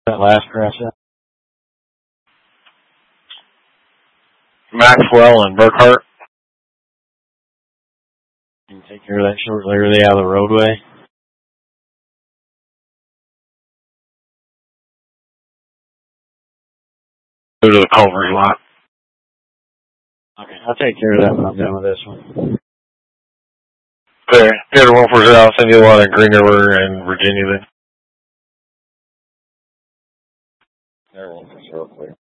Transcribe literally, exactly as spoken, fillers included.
That last crash. Maxwell and Burkhart. Can you take care of that shortly? Are they out of the roadway? Go to the Culver's lot. Okay, I'll take care of that when I'm done with this one. Okay, the other one for sure. I'll send you the one in Green River and Virginia then. There one for sure, clear.